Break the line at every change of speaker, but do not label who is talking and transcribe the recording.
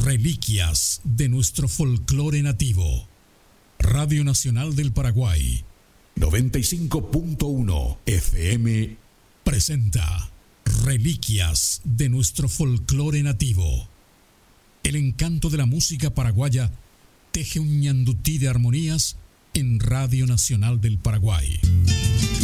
Reliquias de nuestro folclore nativo. Radio Nacional del Paraguay, 95.1 FM, presenta Reliquias de nuestro folclore nativo. El encanto de la música paraguaya teje un ñandutí de armonías en Radio Nacional del Paraguay.